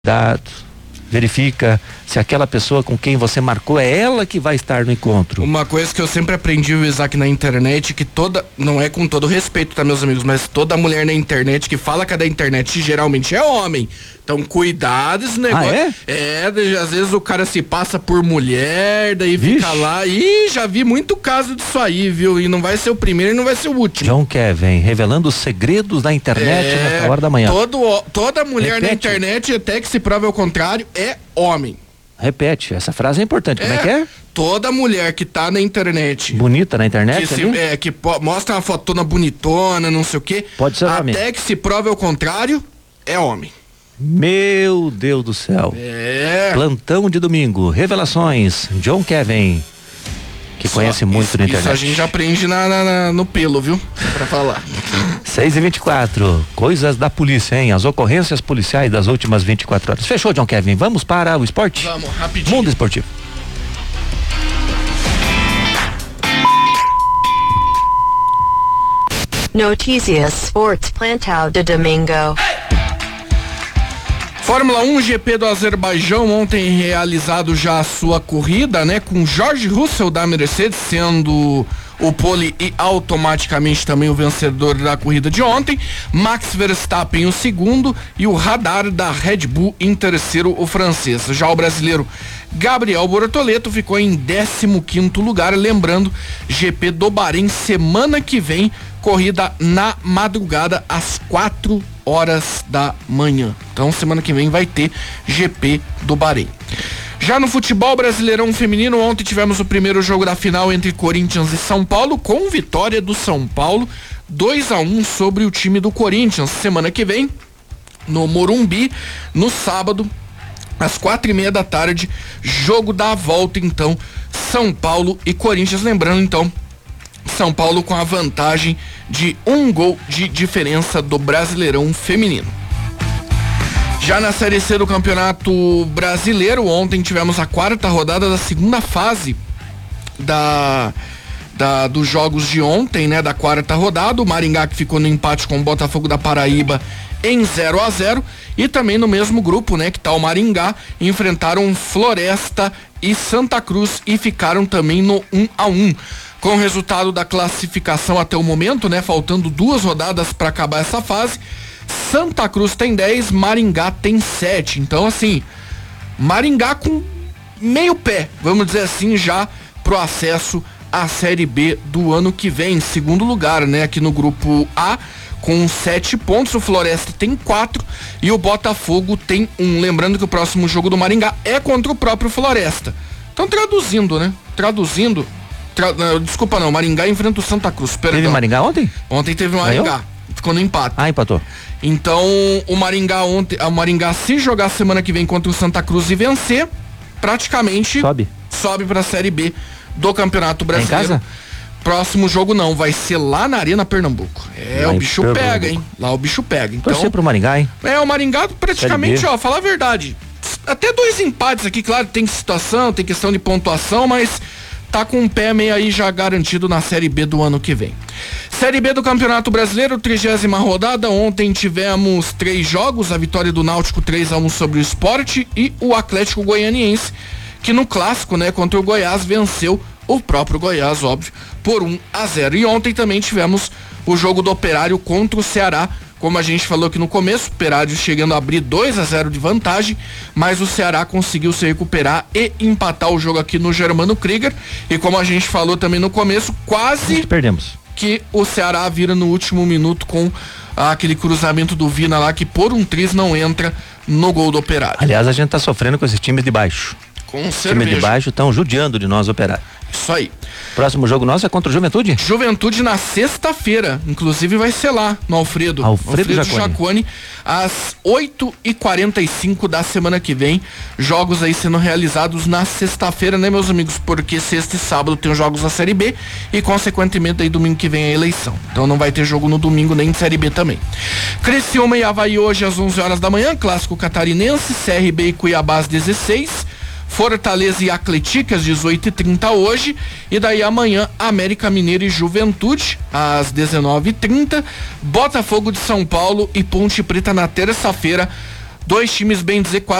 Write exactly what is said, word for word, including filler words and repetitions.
dados, verifica se aquela pessoa com quem você marcou é ela que vai estar no encontro. Uma coisa que eu sempre aprendi, o Isaac, na internet, que toda, não é com todo respeito, tá, meus amigos, mas toda mulher na internet que fala que é da internet geralmente é homem. Então, cuidado esse negócio. Ah, é? É, às vezes o cara se passa por mulher, daí Vixe. fica lá. Ih, já vi muito caso disso aí, viu? E não vai ser o primeiro e não vai ser o último. John Kevin, revelando os segredos da internet é, nessa hora da manhã. Todo, toda mulher Repete. na internet, até que se prove ao contrário, é homem. Repete, essa frase é importante. Como é que é? Toda mulher que tá na internet. Bonita na internet? Que, se, ali? é, que po- mostra uma fotona bonitona, não sei o quê. Pode ser homem. Até que se prove ao contrário, é homem. Meu Deus do céu. É. Plantão de domingo, revelações, John Kevin, que Só conhece muito isso, na internet. Isso a gente já aprende na, na- na- no pelo, viu? Pra falar. seis e vinte e quatro, coisas da polícia, hein? As ocorrências policiais das últimas vinte e quatro horas. Fechou, John Kevin? Vamos para o esporte? Vamos, rapidinho. Mundo Esportivo. Notícias Sports Plantão de Domingo. Fórmula um G P do Azerbaijão, ontem realizado já a sua corrida, né? Com George Russell da Mercedes sendo o pole e automaticamente também o vencedor da corrida de ontem. Max Verstappen o segundo e o Radar da Red Bull em terceiro, o francês. Já o brasileiro Gabriel Bortoleto ficou em décimo quinto lugar, lembrando, G P do Bahrein semana que vem, corrida na madrugada às quatro horas da manhã. Então semana que vem vai ter G P do Bahrein. Já no futebol brasileirão feminino, ontem tivemos o primeiro jogo da final entre Corinthians e São Paulo, com vitória do São Paulo, dois a um sobre o time do Corinthians. Semana que vem, no Morumbi, no sábado, às quatro e meia da tarde, jogo da volta, então, São Paulo e Corinthians. Lembrando, então, São Paulo com a vantagem de um gol de diferença do Brasileirão feminino. Já na Série C do Campeonato Brasileiro, ontem tivemos a quarta rodada da segunda fase da, da, dos jogos de ontem, né? Da quarta rodada. O Maringá, que ficou no empate com o Botafogo da Paraíba em zero a zero. E também no mesmo grupo, né? Que tá o Maringá, enfrentaram Floresta e Santa Cruz e ficaram também no um a um. Com o resultado da classificação até o momento, né? Faltando duas rodadas para acabar essa fase, Santa Cruz tem dez, Maringá tem sete. Então, assim, Maringá com meio pé, vamos dizer assim, já pro acesso à Série B do ano que vem. Segundo lugar, né? Aqui no grupo A, com sete pontos, o Floresta tem quatro e o Botafogo tem um. Lembrando que o próximo jogo do Maringá é contra o próprio Floresta. Então, traduzindo, né? Traduzindo. Tra... Desculpa não, Maringá enfrenta o Santa Cruz. Perdão. Teve Maringá ontem? Ontem teve o Maringá. Ganhou? Ficou no empate. Ah, empatou. Então, o Maringá ontem, o Maringá, se jogar semana que vem contra o Santa Cruz e vencer, praticamente sobe, sobe pra Série B do Campeonato Brasileiro. É em casa? Próximo jogo não, vai ser lá na Arena Pernambuco. É, lá o bicho pega, hein? Lá o bicho pega. Então, torcer pro Maringá, hein? É, o Maringá praticamente, ó, falar a verdade, até dois empates aqui, claro, tem situação, tem questão de pontuação, mas tá com um pé meio aí já garantido na Série B do ano que vem. Série B do Campeonato Brasileiro, trigésima rodada. Ontem tivemos três jogos, a vitória do Náutico três a um sobre o Sport e o Atlético Goianiense, que no clássico, né, contra o Goiás, venceu o próprio Goiás, óbvio, por um a zero. E ontem também tivemos o jogo do Operário contra o Ceará. Como a gente falou aqui no começo, o Operário chegando a abrir dois a zero de vantagem, mas o Ceará conseguiu se recuperar e empatar o jogo aqui no Germano Krieger. E como a gente falou também no começo, quase perdemos. Que o Ceará vira no último minuto com ah, aquele cruzamento do Vina lá, que por um triz não entra no gol do Operário. Aliás, a gente tá sofrendo com esses times de baixo. Com Os cerveja. times de baixo estão judiando de nós, Operário. Isso aí. Próximo jogo nosso é contra o Juventude? Juventude na sexta-feira, inclusive vai ser lá no Alfredo. Alfredo, Alfredo Jaconi. Jaconi, às oito e quarenta e cinco da semana que vem. Jogos aí sendo realizados na sexta-feira, né, meus amigos? Porque sexta e sábado tem os jogos da Série B e, consequentemente, aí domingo que vem é a eleição. Então não vai ter jogo no domingo nem de Série B também. Criciúma e Avaí hoje às onze horas da manhã, clássico catarinense, C R B e Cuiabá às dezesseis. Fortaleza e Atlético às dezoito e trinta hoje, e daí amanhã América Mineiro e Juventude às dezenove e trinta, Botafogo de São Paulo e Ponte Preta na terça-feira dois times, bem dizer, quase